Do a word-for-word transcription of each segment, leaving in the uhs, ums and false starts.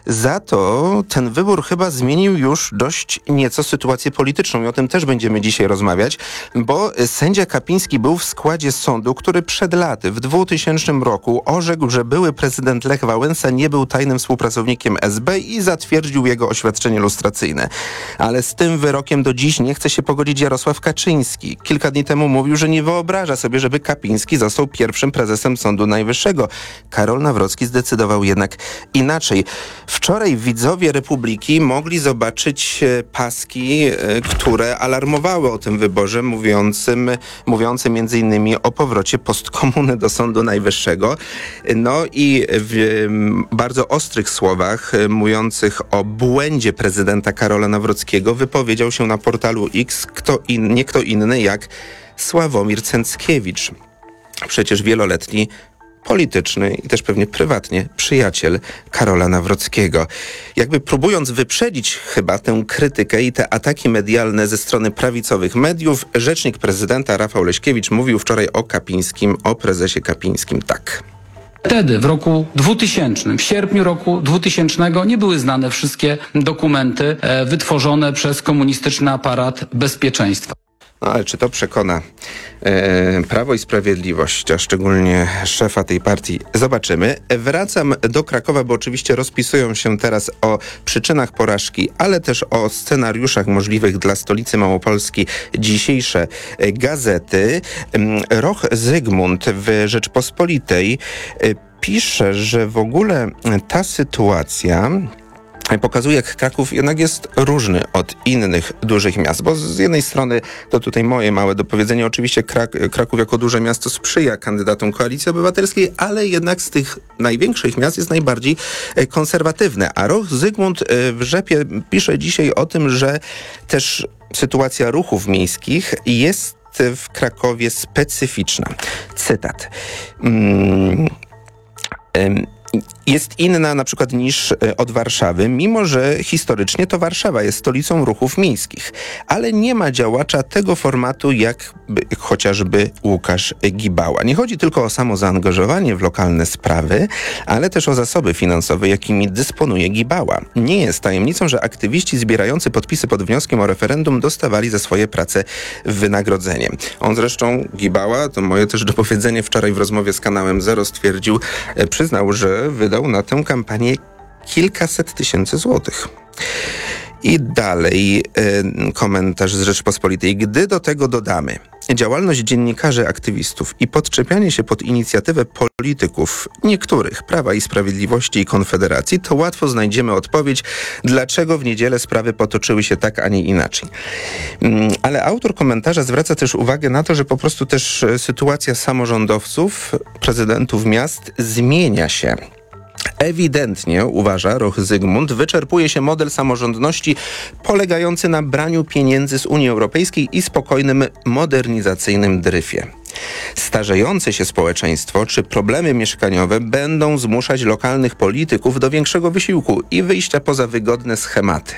Za to ten wybór chyba zmienił już dość nieco sytuację polityczną i o tym też będziemy dzisiaj rozmawiać, bo sędzia Kapiński był w składzie sądu, który przed laty, w dwutysięcznym roku orzekł, że były prezydent Lech Wałęsa nie był tajnym współpracownikiem S B i zatwierdził jego oświadczenie lustracyjne. Ale z tym wyrokiem do dziś nie chce się pogodzić Jarosław Kaczyński. Kilka dni temu mówił, że nie wyobraża sobie, żeby Kapiński został pierwszym prezesem Sądu Najwyższego. Karol Nawrocki zdecydował jednak inaczej. Wczoraj widzowie Republiki mogli zobaczyć paski, które alarmowały o tym wyborze, mówiącym, mówiące między innymi o powrocie postkomuny do Sądu Najwyższego. No i w bardzo ostrych słowach mówiących o błędzie prezydenta Karola Nawrockiego wypowiedział się na portalu X kto in, nie kto inny jak Sławomir Cęckiewicz. Przecież wieloletni polityczny i też pewnie prywatnie przyjaciel Karola Nawrockiego. Jakby próbując wyprzedzić chyba tę krytykę i te ataki medialne ze strony prawicowych mediów, rzecznik prezydenta Rafał Leśkiewicz mówił wczoraj o Kapińskim, o prezesie Kapińskim tak. Wtedy, w roku dwutysięcznym, w sierpniu roku dwutysięcznego nie były znane wszystkie dokumenty e, wytworzone przez komunistyczny aparat bezpieczeństwa. No ale czy to przekona e, Prawo i Sprawiedliwość, a szczególnie szefa tej partii? Zobaczymy. Wracam do Krakowa, bo oczywiście rozpisują się teraz o przyczynach porażki, ale też o scenariuszach możliwych dla stolicy Małopolski dzisiejsze gazety. Roch Zygmunt w Rzeczpospolitej pisze, że w ogóle ta sytuacja pokazuje, jak Kraków jednak jest różny od innych dużych miast, bo z jednej strony, to tutaj moje małe dopowiedzenie, oczywiście Krak- Kraków jako duże miasto sprzyja kandydatom Koalicji Obywatelskiej, ale jednak z tych największych miast jest najbardziej konserwatywne. A Roch Zygmunt w Rzepie pisze dzisiaj o tym, że też sytuacja ruchów miejskich jest w Krakowie specyficzna. Cytat. Mm, ym, Jest inna na przykład niż od Warszawy, mimo że historycznie to Warszawa jest stolicą ruchów miejskich. Ale nie ma działacza tego formatu jak chociażby Łukasz Gibała. Nie chodzi tylko o samo zaangażowanie w lokalne sprawy, ale też o zasoby finansowe, jakimi dysponuje Gibała. Nie jest tajemnicą, że aktywiści zbierający podpisy pod wnioskiem o referendum dostawali za swoje prace wynagrodzenie. On zresztą, Gibała, to moje też dopowiedzenie, wczoraj w rozmowie z kanałem Zero stwierdził, przyznał, że wydał na tę kampanię kilkaset tysięcy złotych. I dalej y, komentarz z Rzeczpospolitej. Gdy do tego dodamy działalność dziennikarzy, aktywistów i podczepianie się pod inicjatywę polityków niektórych Prawa i Sprawiedliwości i Konfederacji, to łatwo znajdziemy odpowiedź, dlaczego w niedzielę sprawy potoczyły się tak, a nie inaczej. Mm, ale autor komentarza zwraca też uwagę na to, że po prostu też sytuacja samorządowców, prezydentów miast zmienia się. Ewidentnie, uważa Roch Zygmunt, wyczerpuje się model samorządności polegający na braniu pieniędzy z Unii Europejskiej i spokojnym modernizacyjnym dryfie. Starzejące się społeczeństwo czy problemy mieszkaniowe będą zmuszać lokalnych polityków do większego wysiłku i wyjścia poza wygodne schematy.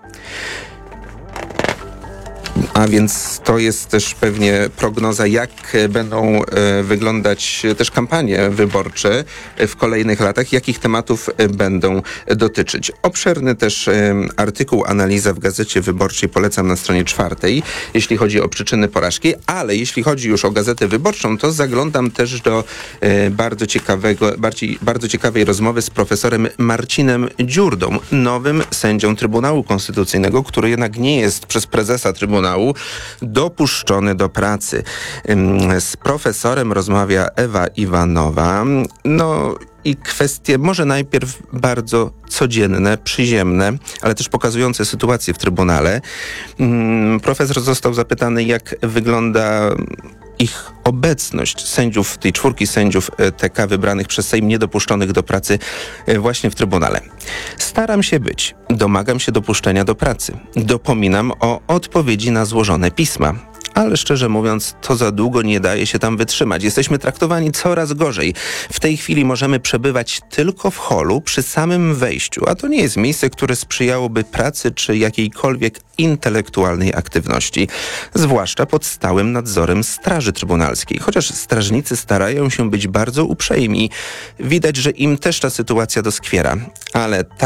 A więc to jest też pewnie prognoza, jak będą e, wyglądać też kampanie wyborcze w kolejnych latach, jakich tematów będą dotyczyć. Obszerny też e, artykuł, analiza w Gazecie Wyborczej polecam na stronie czwartej, jeśli chodzi o przyczyny porażki, ale jeśli chodzi już o Gazetę Wyborczą, to zaglądam też do e, bardzo ciekawego, bardziej, bardzo ciekawej rozmowy z profesorem Marcinem Dziurdą, nowym sędzią Trybunału Konstytucyjnego, który jednak nie jest przez prezesa Trybunału dopuszczony do pracy. Z profesorem rozmawia Ewa Iwanowa. No i kwestie może najpierw bardzo codzienne, przyziemne, ale też pokazujące sytuację w Trybunale. Profesor został zapytany, jak wygląda ich obecność, sędziów, tej czwórki sędziów T K wybranych przez Sejm, niedopuszczonych do pracy właśnie w Trybunale. Staram się być, domagam się dopuszczenia do pracy, dopominam o odpowiedzi na złożone pisma. Ale szczerze mówiąc, to za długo nie daje się tam wytrzymać. Jesteśmy traktowani coraz gorzej. W tej chwili możemy przebywać tylko w holu przy samym wejściu, a to nie jest miejsce, które sprzyjałoby pracy czy jakiejkolwiek intelektualnej aktywności. Zwłaszcza pod stałym nadzorem Straży Trybunalskiej. Chociaż strażnicy starają się być bardzo uprzejmi. Widać, że im też ta sytuacja doskwiera. Ale